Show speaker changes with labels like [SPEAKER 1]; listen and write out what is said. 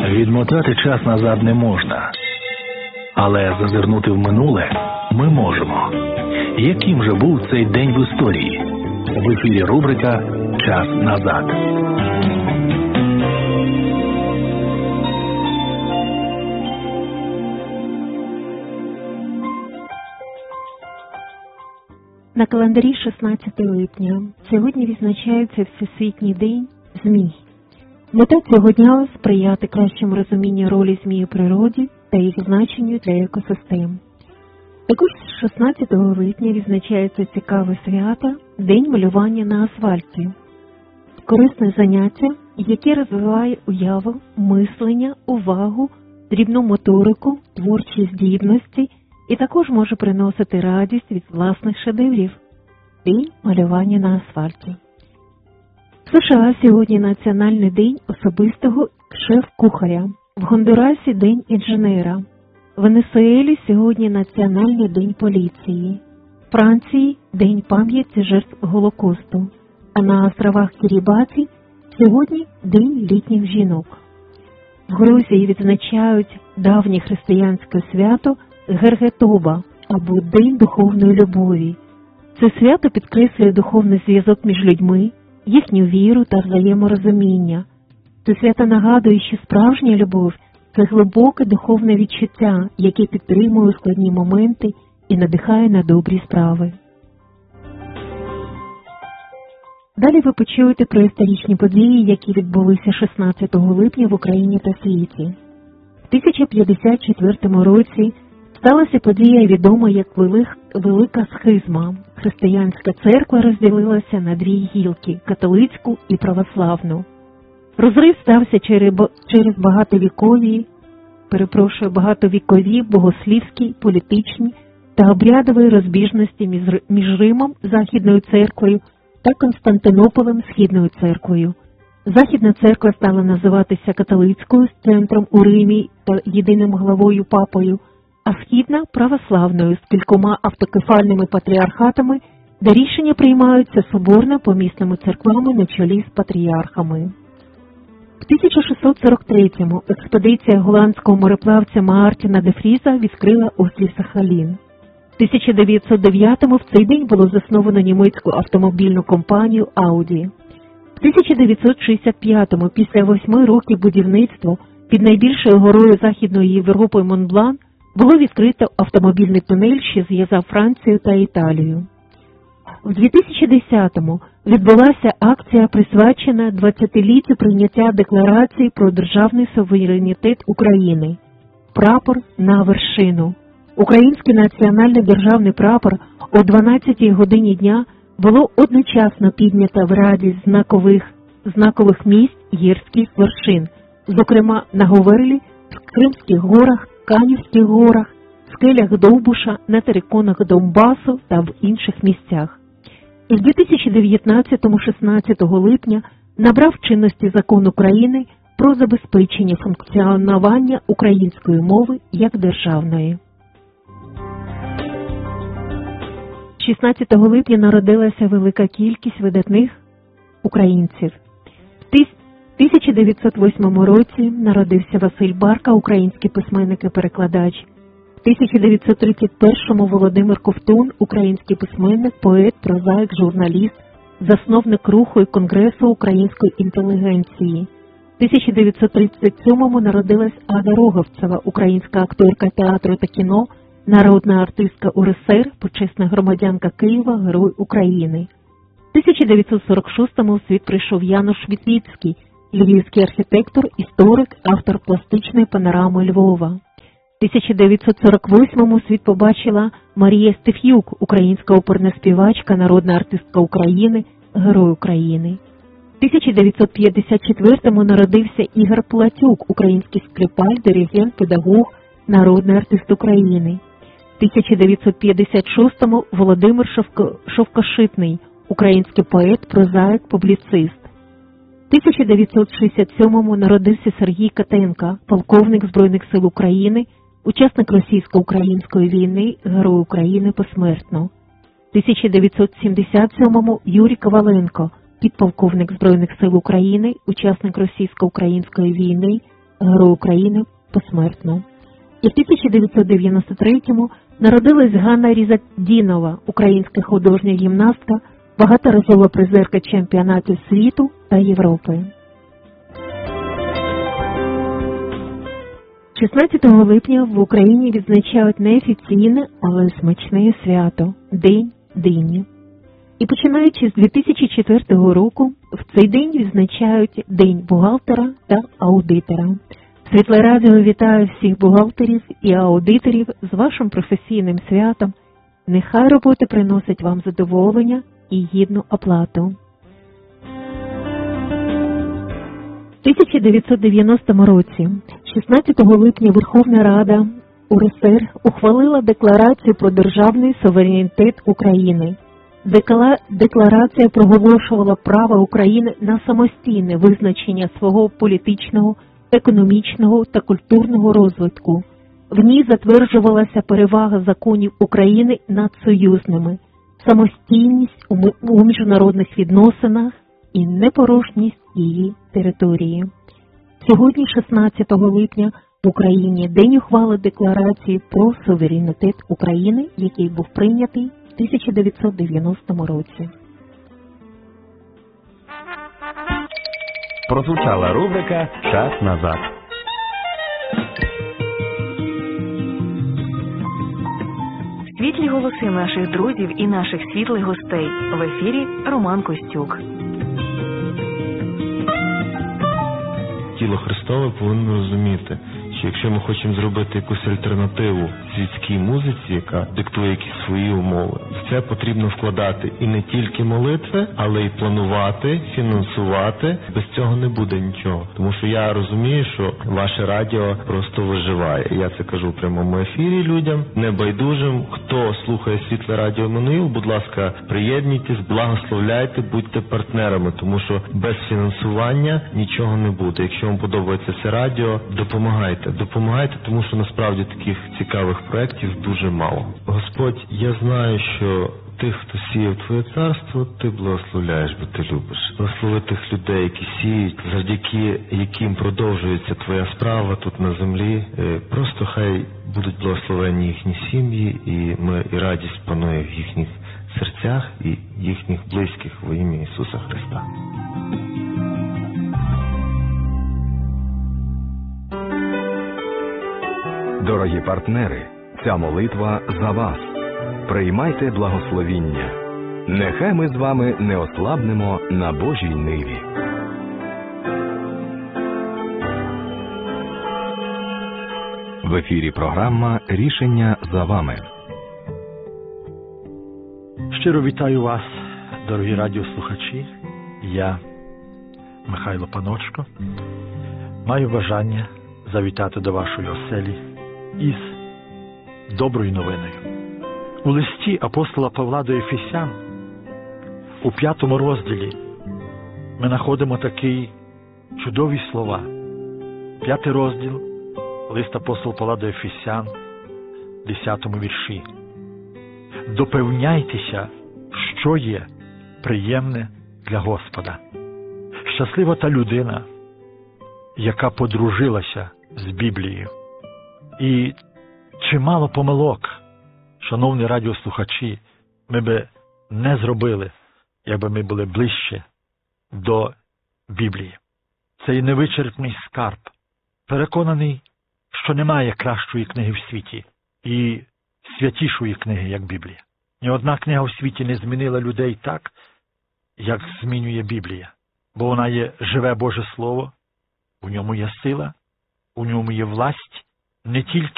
[SPEAKER 1] Відмотати час назад не можна, але зазирнути в минуле ми можемо. Яким же був цей день в історії? В ефірі рубрика «Час назад».
[SPEAKER 2] На календарі 16 липня сьогодні відзначається Всесвітній день змій. Мета цього дня – сприяти кращому розумінню ролі змій у природі та їх значенню для екосистем. Також 16 липня відзначається цікаве свято – День малювання на асфальті. Корисне заняття, яке розвиває уяву, мислення, увагу, дрібну моторику, творчі здібності і також може приносити радість від власних шедеврів. День малювання на асфальті. В США сьогодні Національний день особистого шеф-кухаря. В Гондурасі – День інженера. В Венесуелі сьогодні Національний день поліції. В Франції – День пам'яті жертв Голокосту. А на островах Кірібаті сьогодні День літніх жінок. В Грузії відзначають давнє християнське свято Гергетоба або День духовної любові. Це свято підкреслює духовний зв'язок між людьми, їхню віру та взаєморозуміння. Це свято нагадує, що справжня любов – це глибоке духовне відчуття, яке підтримує складні моменти і надихає на добрі справи. Далі ви почуєте про історичні події, які відбулися 16 липня в Україні та світі. В 1054 році сталася подія, відома як Велика Схизма. Християнська церква розділилася на дві гілки – католицьку і православну. Розрив стався через багатовікові богослівські, політичні та обрядові розбіжності між Римом, Західною церквою, та Константинополем, Східною церквою. Західна церква стала називатися католицькою з центром у Римі та єдиним главою папою, а Східна – православною з кількома автокефальними патріархатами, де рішення приймаються соборно-помісними церквами на чолі з патріархами. В 1643-му експедиція голландського мореплавця Маартіна де Фріза відкрила острів Сахалін. В 1909-му в цей день було засновано німецьку автомобільну компанію Audi. В 1965-му, після 8 років будівництва, під найбільшою горою Західної Європи Монблан, було відкрито автомобільний тунель, що зв'язав Францію та Італію. В 2010-му відбулася акція, присвячена 20-літтю прийняття Декларації про державний суверенітет України. Прапор на вершину. Український національний державний прапор о 12-й годині дня було одночасно піднято в Раді знакових місць гірських вершин, зокрема на Говерлі, в Кримських горах, Канівських горах, скелях Довбуша, на териконах Донбасу та в інших місцях. І в 2019-му 16 липня набрав чинності Закон України про забезпечення функціонування української мови як державної. 16 липня народилася велика кількість видатних українців. В 1908 році народився Василь Барка, український письменник і перекладач. В 1931-му Володимир Ковтун, український письменник, поет, прозаїк, журналіст, засновник руху і Конгресу української інтелігенції. В 1937-му народилась Ада Роговцева, українська акторка театру та кіно, народна артистка УРСР, почесна громадянка Києва, Герой України. В 1946-му в світ прийшов Януш Вітвіцький, львівський архітектор, історик, автор пластичної панорами Львова. В 1948-му світ побачила Марія Стеф'юк, українська оперна співачка, народна артистка України, Герой України. В 1954-му народився Ігор Платюк, український скрипаль, диригент, педагог, народний артист України. В 1956-му Володимир Шовкошитний, український поет, прозаїк, публіцист. В 1967-му народився Сергій Катенко, полковник Збройних сил України, учасник російсько-української війни, Герой України посмертно. В 1977-му Юрій Коваленко, підполковник Збройних сил України, учасник російсько-української війни, Герой України посмертно. І в 1993-му народилась Ганна Різадінова, українська художня гімнастка, багаторазова призерка чемпіонатів світу та Європи. 16 липня в Україні відзначають неофіційне, але смачне свято – День дині. І починаючи з 2004 року, в цей день відзначають День бухгалтера та аудитора. Світле Радіо вітає всіх бухгалтерів і аудиторів з вашим професійним святом. Нехай роботи приносять вам задоволення і гідну оплату. В 1990 році, 16 липня, Верховна Рада УРСР ухвалила Декларацію про державний суверенітет України. Декларація проголошувала право України на самостійне визначення свого політичного, економічного та культурного розвитку. В ній затверджувалася перевага законів України над союзними, самостійність у міжнародних відносинах і непорушність її території. Сьогодні, 16 липня, в Україні День ухвали Декларації про суверенітет України, який був прийнятий в 1990 році.
[SPEAKER 3] Прозвучала рубрика «Час назад».
[SPEAKER 4] Світлі голоси наших друзів і наших світлих гостей. В ефірі Роман Костюк.
[SPEAKER 5] Тіло Христове повинно розуміти, що якщо ми хочемо зробити якусь альтернативу світській музиці, яка диктує якісь свої умови, в це потрібно вкладати і не тільки молитви, але й планувати, фінансувати. Без цього не буде нічого. Тому що я розумію, що ваше радіо просто виживає. Я це кажу в прямому ефірі людям, небайдужим. Хто слухає Світле Радіо Еммануїл, будь ласка, приєднуйтесь, благословляйте, будьте партнерами, тому що без фінансування нічого не буде. Якщо вам подобається це радіо, допомагайте. Допомагайте, тому що насправді таких цікавих проєктів дуже мало. Господь, я знаю, що тих, хто сіяв Твоє царство, Ти благословляєш, бо Ти любиш. Благослови тих людей, які сіють, завдяки яким продовжується Твоя справа тут на землі. Просто хай будуть благословені їхні сім'ї, і мир і радість панує в їхніх серцях і їхніх близьких во ім'я Ісуса Христа.
[SPEAKER 3] Дорогі партнери, ця молитва за вас. Приймайте благословіння. Нехай ми з вами не ослабнемо на Божій ниві. В ефірі програма «Рішення за вами».
[SPEAKER 6] Щиро вітаю вас, дорогі радіослухачі. Я, Михайло Паночко, маю бажання завітати до вашої оселі із доброю новиною. У листі апостола Павла до Ефесян у 5 розділі ми знаходимо такі чудові слова. 5 розділ, лист апостола Павла до Ефесян, 10 вірші. Допевняйтеся, що є приємне для Господа. Щаслива та людина, яка подружилася з Біблією. І чимало помилок, шановні радіослухачі, ми би не зробили, якби ми були ближче до Біблії. Це є невичерпний скарб. Переконаний, що немає кращої книги в світі і святішої книги, як Біблія. Ні одна книга в світі не змінила людей так, як змінює Біблія. Бо вона є живе Боже Слово, у ньому є сила, у ньому є власть, не тільки